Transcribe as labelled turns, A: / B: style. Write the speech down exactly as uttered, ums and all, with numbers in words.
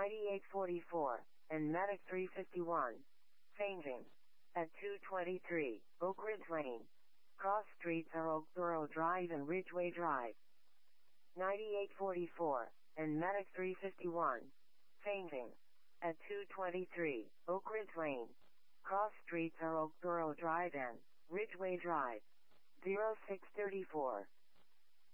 A: ninety-eight forty-four, and Medic three fifty-one. Fainting. At two twenty-three, Oak Ridge Lane. Cross streets are Oakboro Drive and Ridgeway Drive. ninety-eight forty-four, and Medic three fifty-one. Fainting. At two twenty-three, Oak Ridge Lane. Cross streets are Oakboro Drive and Ridgeway Drive. zero six thirty-four.